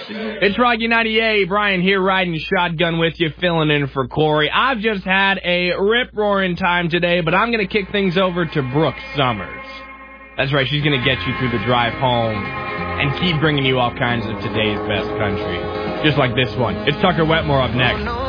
It's Rocky 98. Brian here riding shotgun with you, filling in for Corey. I've just had a rip-roaring time today, but I'm going to kick things over to Brooke Summers. That's right, she's going to get you through the drive home and keep bringing you all kinds of today's best country. Just like this one. It's Tucker Wetmore up next.